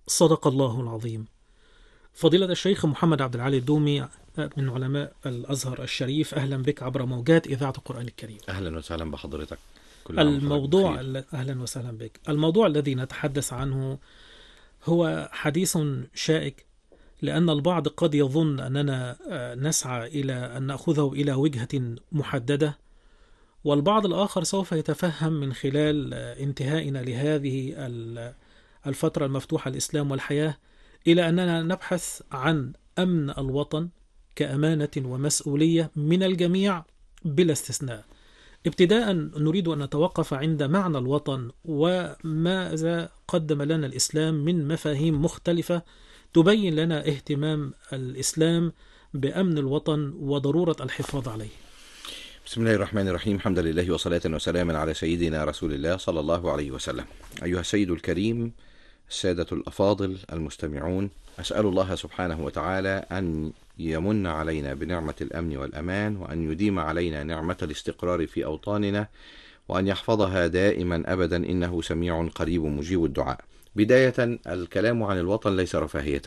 صدق الله العظيم. فضيلة الشيخ محمد عبد العالي الدومي من علماء الأزهر الشريف، أهلا بك عبر موجات إذاعة القرآن الكريم. أهلا وسهلا بحضرتك. كل عام وحضرتك بخير. أهلا وسهلا بك. الموضوع الذي نتحدث عنه هو حديث شائك، لأن البعض قد يظن أننا نسعى إلى أن نأخذه إلى وجهة محددة، والبعض الآخر سوف يتفهم من خلال انتهائنا لهذه الفترة المفتوحة الإسلام والحياة إلى أننا نبحث عن أمن الوطن كأمانة ومسؤولية من الجميع بلا استثناء. ابتداء نريد أن نتوقف عند معنى الوطن وماذا قدم لنا الإسلام من مفاهيم مختلفة تبين لنا اهتمام الإسلام بأمن الوطن وضرورة الحفاظ عليه. بسم الله الرحمن الرحيم. الحمد لله وصلاة وسلاما على سيدنا رسول الله صلى الله عليه وسلم. أيها السيد الكريم، السادة الأفاضل المستمعون، أسأل الله سبحانه وتعالى أن يمن علينا بنعمة الأمن والأمان، وأن يديم علينا نعمة الاستقرار في أوطاننا، وأن يحفظها دائما أبدا، إنه سميع قريب مجيب الدعاء. بداية، الكلام عن الوطن ليس رفاهية،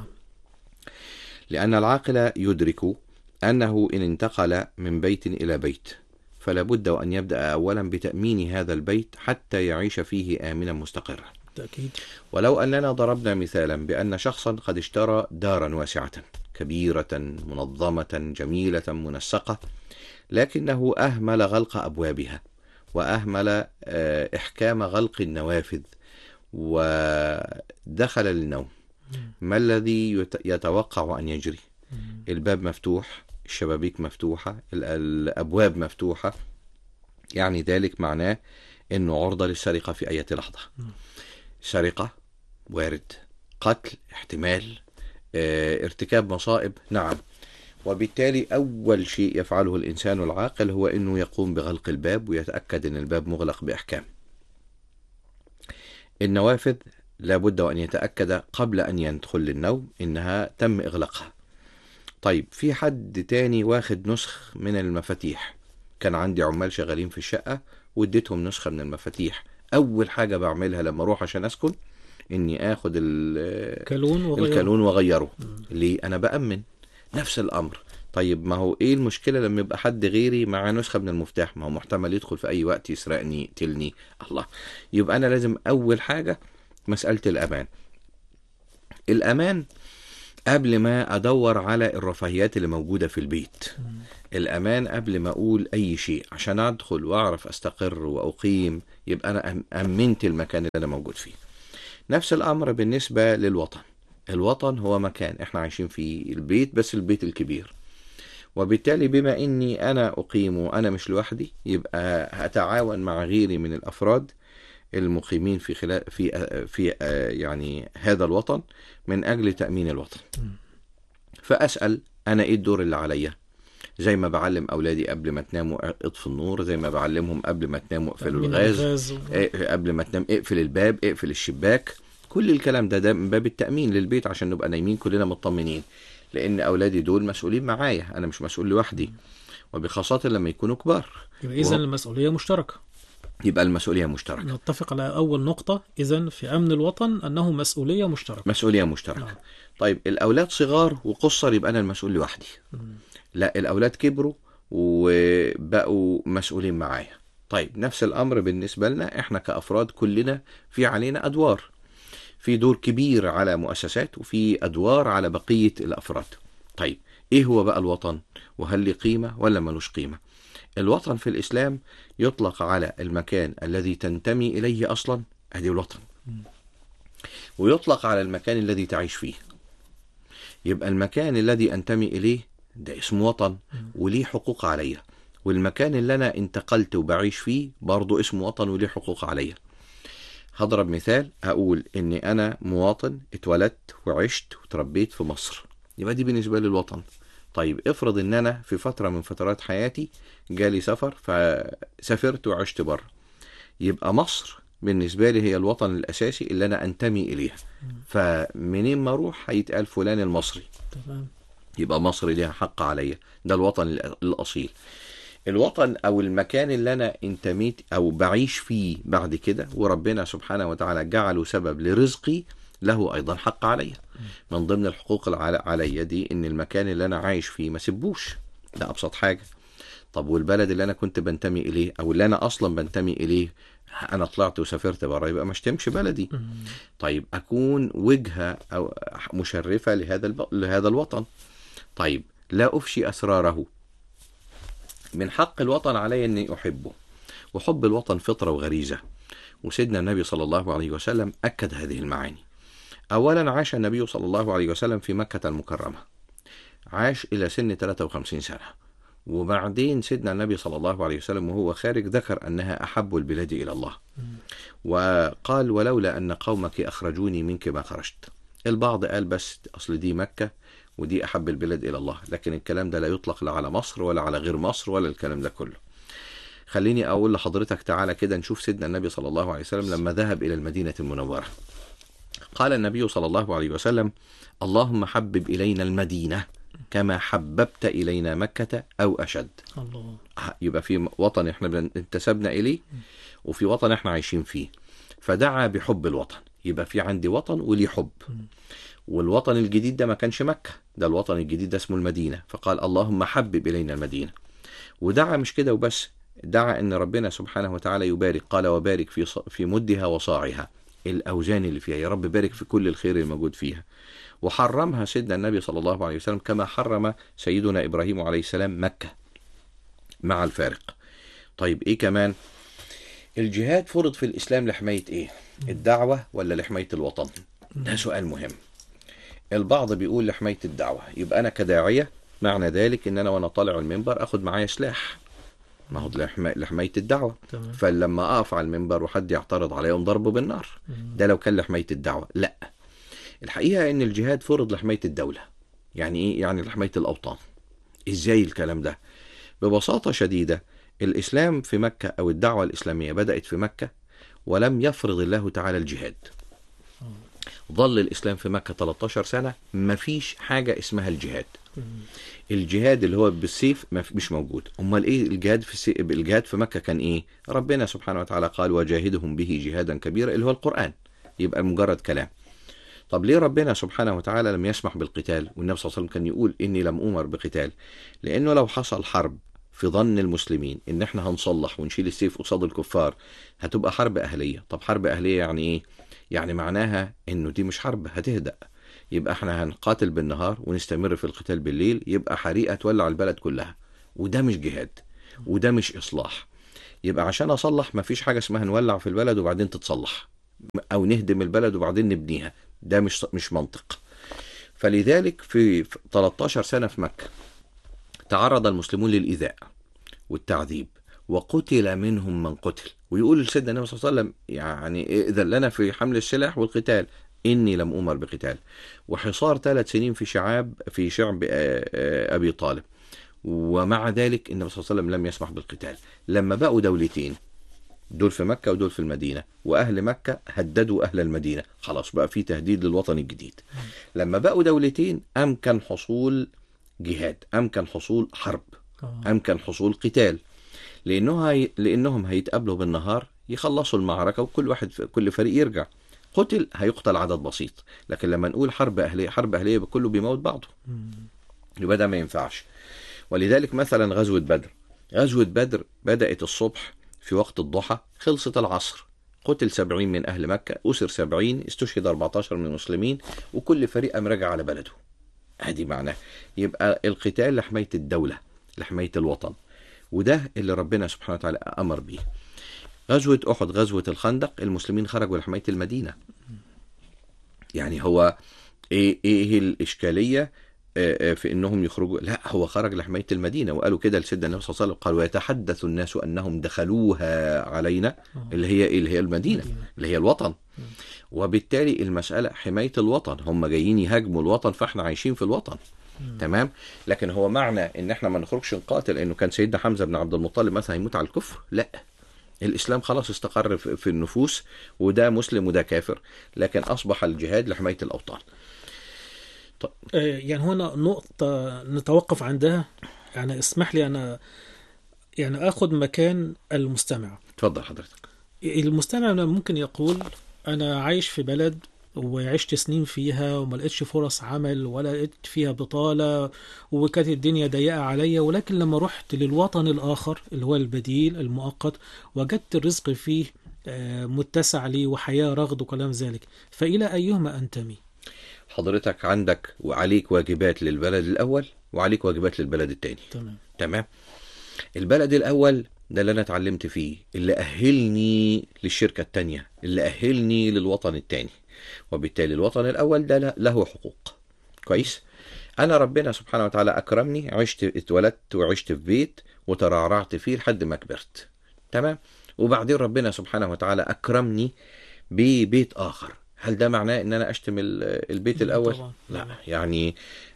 لأن العاقل يدرك أنه إن انتقل من بيت إلى بيت فلا بد وأن يبدأ أولا بتأمين هذا البيت حتى يعيش فيه آمنا مستقرا. تأكيد. ولو أننا ضربنا مثالا بأن شخصا قد اشترى دارا واسعة كبيرة منظمة جميلة منسقة، لكنه أهمل غلق أبوابها وأهمل إحكام غلق النوافذ ودخل للنوم، ما الذي يتوقع أن يجري؟ الباب مفتوح، الشبابيك مفتوحة، الأبواب مفتوحة، يعني ذلك معناه أنه عرضة للسرقة في أي لحظة. سرقة وارد، قتل احتمال، ارتكاب مصائب نعم. وبالتالي أول شيء يفعله الإنسان العاقل هو أنه يقوم بغلق الباب ويتأكد أن الباب مغلق بإحكام. النوافذ لابد وأن يتأكد قبل أن يدخل للنوم إنها تم إغلاقها. طيب، في حد تاني واخد نسخ من المفاتيح، كان عندي عمال شغالين في الشقة واديتهم نسخة من المفاتيح، أول حاجة بعملها لما أروح عشان أسكن إني آخد الكالون وغيره. ليه؟ أنا بأمن. نفس الأمر. طيب، ما هو إيه المشكلة لما يبقى حد غيري مع نسخة من المفتاح؟ ما هو محتمل يدخل في أي وقت يسرقني يقتلني. الله. يبقى أنا لازم أول حاجة مسألة الأمان قبل ما أدور على الرفاهيات اللي موجودة في البيت. الأمان قبل ما أقول أي شيء، عشان أدخل وأعرف أستقر وأقيم، يبقى أنا أمنت المكان اللي أنا موجود فيه. نفس الأمر بالنسبة للوطن. الوطن هو مكان إحنا عايشين فيه، البيت، بس البيت الكبير. وبالتالي بما إني أنا أقيم وأنا مش لوحدي، يبقى هتعاون مع غيري من الأفراد المقيمين في يعني هذا الوطن من أجل تأمين الوطن. فأسأل أنا إيه الدور اللي عليا؟ زي ما بعلم أولادي قبل ما تناموا اطفوا النور، زي ما بعلمهم قبل ما تناموا اقفلوا الغاز، قبل ما تنام اقفل الباب، اقفل الشباك. كل الكلام ده من باب التأمين للبيت، عشان نبقى نايمين كلنا مطمنين، لأن أولادي دول مسؤولين معايا، أنا مش مسؤول لوحدي، وبخاصة لما يكونوا كبار. إذن المسؤولية مشتركة. يبقى المسؤولية مشتركة. نتفق على أول نقطة إذن في أمن الوطن أنه مسؤولية مشتركة. مسؤولية مشتركة. طيب، الأولاد صغار وقصر، يبقى أنا المسؤول لوحدي. لا، الأولاد كبروا وبقوا مسؤولين معايا. طيب، نفس الأمر بالنسبة لنا إحنا كأفراد، كلنا في علينا أدوار، في دور كبير على مؤسسات وفي أدوار على بقية الأفراد. طيب، إيه هو بقى الوطن؟ وهل له قيمة ولا ملوش قيمة؟ الوطن في الإسلام يطلق على المكان الذي تنتمي إليه أصلا، هذه الوطن، ويطلق على المكان الذي تعيش فيه. يبقى المكان الذي أنتمي إليه ده اسمه وطن وليه حقوق عليا، والمكان اللي أنا انتقلت وبعيش فيه برضو اسمه وطن وليه حقوق عليا. هضرب مثال، هقول إني أنا مواطن اتولدت وعشت وتربيت في مصر، يبقى دي بالنسبة لي الوطن. طيب، افرض إن أنا في فترة من فترات حياتي جالي سفر فسافرت وعشت بره، يبقى مصر بالنسبة لي هي الوطن الأساسي اللي أنا أنتمي إليها. فمنين ما أروح هيتقال فلان المصري. تمام. يبقى مصر ليها حق عليا، ده الوطن الأصيل. الوطن أو المكان اللي أنا انتميت أو بعيش فيه بعد كده وربنا سبحانه وتعالى جعله سبب لرزقي، له أيضا حق علي. من ضمن الحقوق علي دي إن المكان اللي أنا عايش فيه ما سيبوش، ده أبسط حاجة. طب والبلد اللي أنا كنت بنتمي إليه أو اللي أنا أصلا بنتمي إليه أنا طلعت وسافرت بره، يبقى ما اشتمش بلدي. طيب أكون وجهة أو مشرفة لهذا الوطن. طيب لا أفشي أسراره. من حق الوطن علي أني أحبه، وحب الوطن فطرة وغريزة، وسيدنا النبي صلى الله عليه وسلم أكد هذه المعاني. أولا عاش النبي صلى الله عليه وسلم في مكة المكرمة، عاش إلى سن 53 سنة. وبعدين سيدنا النبي صلى الله عليه وسلم وهو خارج ذكر أنها أحب البلاد إلى الله، وقال ولولا أن قومك أخرجوني منك ما خرجت. البعض قال بس أصل دي مكة ودي أحب البلاد إلى الله، لكن الكلام ده لا يطلق لا على مصر ولا على غير مصر ولا الكلام ده كله. خليني أقول لحضرتك تعالى كده نشوف سيدنا النبي صلى الله عليه وسلم لما ذهب إلى المدينة المنورة. قال النبي صلى الله عليه وسلم اللهم حبب إلينا المدينة كما حببت إلينا مكة أو أشد. الله. يبقى في وطن احنا انتسبنا إليه وفي وطن احنا عايشين فيه، فدعا بحب الوطن. يبقى في عندي وطن وليه حب. والوطن الجديد ده ما كانش مكة، ده الوطن الجديد ده اسمه المدينة، فقال اللهم حبب إلينا المدينة. ودعا مش كده وبس، دعا ان ربنا سبحانه وتعالى يبارك، قال وبارك في مدها وصاعها، الأوزان اللي فيها، يا رب بارك في كل الخير الموجود فيها. وحرمها سيدنا النبي صلى الله عليه وسلم كما حرم سيدنا إبراهيم عليه السلام مكة مع الفارق. طيب إيه كمان؟ الجهاد فرض في الإسلام لحماية إيه؟ الدعوة ولا لحماية الوطن؟ ده سؤال مهم. البعض بيقول لحماية الدعوة، يبقى أنا كداعية معنى ذلك إن أنا وأنا طالع المنبر أخد معايا سلاح، ما هو لحماية الدعوة. فلما أقف على المنبر وحد يعترض عليه ضربه بالنار، ده لو كان لحماية الدعوة. لا، الحقيقة إن الجهاد فرض لحماية الدولة. يعني إيه؟ يعني لحماية الأوطان. إزاي الكلام ده؟ ببساطة شديدة، الإسلام في مكة أو الدعوة الإسلامية بدأت في مكة ولم يفرض الله تعالى الجهاد. ظل الإسلام في مكة 13 سنة مفيش حاجة اسمها الجهاد. الجهاد اللي هو بالسيف مش موجود. امال ايه الجهاد الجهاد في مكة كان ايه؟ ربنا سبحانه وتعالى قال وجاهدهم به جهادا كبيرا، اللي هو القرآن، يبقى مجرد كلام. طب ليه ربنا سبحانه وتعالى لم يسمح بالقتال؟ والنبي صلى الله عليه وسلم كان يقول إني لم أمر بقتال. لأنه لو حصل حرب في ظن المسلمين إن احنا هنصلح ونشيل السيف قصاد الكفار هتبقى حرب أهلية. طب حرب أهلية يعني إيه؟ يعني معناها إنه دي مش حرب هتهدأ، يبقى احنا هنقاتل بالنهار ونستمر في القتال بالليل، يبقى حريقة تولع البلد كلها، وده مش جهاد وده مش إصلاح. يبقى عشان أصلح مفيش حاجة اسمها نولع في البلد وبعدين تتصلح، أو نهدم البلد وبعدين نبنيها، ده مش منطق. فلذلك في 13 سنة في مكة تعرض المسلمون للإيذاء والتعذيب، وقتل منهم من قتل. ويقول سيدنا النبي صلى الله عليه وسلم يعني إذن لنا في حمل السلاح والقتال، إني لم أمر بقتال. وحصار 3 سنين في شعب أبي طالب، ومع ذلك النبي صلى الله عليه وسلم لم يسمح بالقتال. لما بقوا دولتين، دول في مكة ودول في المدينة، وأهل مكة هددوا أهل المدينة، خلاص بقى في تهديد للوطن الجديد. لما بقوا دولتين أمكن حصول جهاد، أمكن حصول حرب، أمكن حصول قتال، لأنهم هيتقابلوا بالنهار يخلصوا المعركة كل فريق يرجع. قتل هيقتل عدد بسيط، لكن لما نقول حرب أهلية كله بيموت بعضه، يبقى ده ما ينفعش. ولذلك مثلا غزوة بدر بدأت الصبح في وقت الضحى، خلصت العصر، قتل 70 من أهل مكة، أسر 70، استشهد 14 من المسلمين، وكل فريق قام راجع على بلده. هذه معناه يبقى القتال لحماية الدولة، لحماية الوطن، وده اللي ربنا سبحانه وتعالى أمر به. غزوة أحد، غزوة الخندق، المسلمين خرجوا لحماية المدينة. يعني هو إيه الإشكالية في انهم يخرجوا؟ لا، هو خرج لحماية المدينة، وقالوا كده لسيدنا النبي صلى الله عليه وسلم، قال ويتحدث الناس انهم دخلوها علينا، اللي هي المدينة، اللي هي الوطن. وبالتالي المسألة حماية الوطن، هم جايين يهاجموا الوطن فاحنا عايشين في الوطن. تمام. لكن هو معنى ان احنا ما نخرجش نقاتل انه كان سيدنا حمزة بن عبد المطلب مثلا يموت على الكفر؟ لا، الاسلام خلاص استقر في النفوس، وده مسلم وده كافر، لكن اصبح الجهاد لحماية الاوطان. يعني هنا نقطة نتوقف عندها، يعني اسمح لي أنا يعني أخذ مكان المستمع. تفضل حضرتك. المستمع ممكن يقول أنا عايش في بلد وعشت سنين فيها وما لقيتش فرص عمل ولا لقيت فيها بطالة، وكانت الدنيا ضيقة عليا، ولكن لما رحت للوطن الآخر اللي هو البديل المؤقت وجدت الرزق فيه متسع لي وحياة رغد وكلام ذلك، فإلى أيهما أنتمي؟ حضرتك عندك وعليك واجبات للبلد الأول وعليك واجبات للبلد التاني. تمام. تمام. البلد الأول ده اللي أنا اتعلمت فيه، اللي أهلني للشركة التانية، اللي أهلني للوطن التاني، وبالتالي الوطن الأول ده له حقوق. كويس. أنا ربنا سبحانه وتعالى أكرمني، اتولدت وعشت في بيت وترعرعت فيه لحد ما كبرت. تمام. وبعدين ربنا سبحانه وتعالى أكرمني ببيت آخر. هل ده معناه ان انا اشتم البيت الاول؟ طبعا. لا. يعني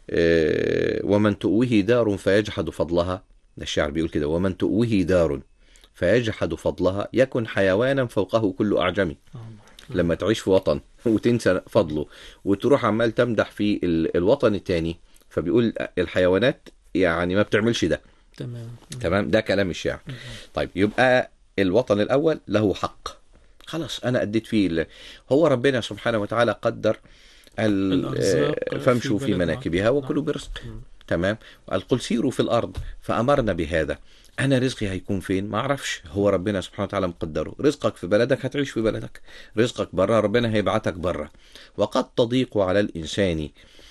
ومن تؤوه دار فيجحد فضلها، ده الشعر بيقول كده، ومن تؤوه دار فيجحد فضلها يكن حيوانا فوقه كل اعجمي. لما تعيش في وطن وتنسى فضله وتروح عمال تمدح في الوطن التاني، فبيقول الحيوانات يعني ما بتعملش ده. تمام. تمام. ده كلام الشعر. طيب، يبقى الوطن الاول له حق، خلاص انا اديت فيه. هو ربنا سبحانه وتعالى قدر فامشوا في مناكبها وكلوا برزق. تمام. وقال قل سيروا في الارض فامرنا بهذا. انا رزقي هيكون فين ما اعرفش، هو ربنا سبحانه وتعالى مقدره. رزقك في بلدك هتعيش في بلدك، رزقك بره ربنا هيبعتك بره. وقد تضيق على الانسان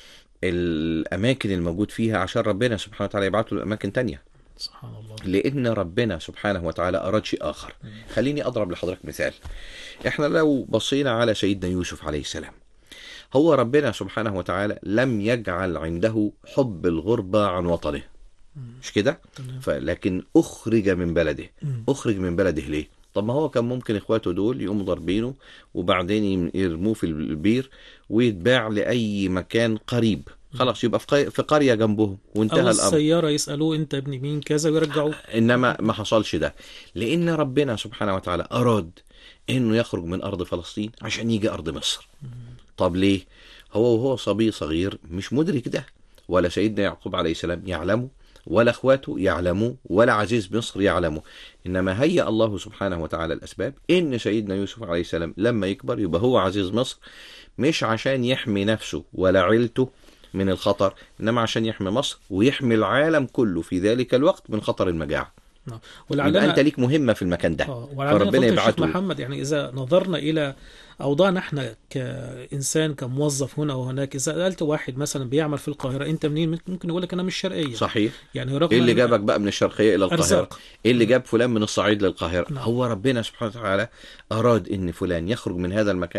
الاماكن الموجود فيها عشان ربنا سبحانه وتعالى يبعته لاماكن تانية. سبحان الله. لأن ربنا سبحانه وتعالى أراد شيء آخر. خليني أضرب لحضرتك مثال. إحنا لو بصينا على سيدنا يوسف عليه السلام، هو ربنا سبحانه وتعالى لم يجعل عنده حب الغربة عن وطنه، مش كده؟ لكن أخرج من بلده. أخرج من بلده ليه؟ طب ما هو كان ممكن إخواته دول يقوموا ضاربينه وبعدين يرموه في البير ويتباع لأي مكان قريب، خلاص يبقى في قرية جنبهم وانتهى الأمر. السيارة يسألوه انت ابن مين كذا ويرجعوه. انما ما حصلش ده، لان ربنا سبحانه وتعالى اراد انه يخرج من ارض فلسطين عشان يجي ارض مصر. طب ليه؟ وهو صبي صغير مش مدرك ده، ولا سيدنا يعقوب عليه السلام يعلمه، ولا اخواته يعلموا، ولا عزيز مصر يعلمه. انما هيأ الله سبحانه وتعالى الاسباب ان سيدنا يوسف عليه السلام لما يكبر يبقى هو عزيز مصر، مش عشان يحمي نفسه ولا عيلته من الخطر، إنما عشان يحمي مصر ويحمي العالم كله في ذلك الوقت من خطر المجاعة. يبقى أنت ليك مهمة في المكان ده، فربنا يبعته. محمد، يعني إذا نظرنا إلى أوضاعنا إحنا كإنسان كموظف هنا وهناك، إذا سألت واحد مثلا بيعمل في القاهرة أنت منين، ممكن يقول لك أنا من الشرقية. صحيح. يعني رغم إيه اللي جابك بقى من الشرقية إلى القاهرة؟ أرزاق. إيه اللي جاب فلان من الصعيد للقاهرة؟ هو ربنا سبحانه وتعالى أراد إن فلان يخرج من هذا المكان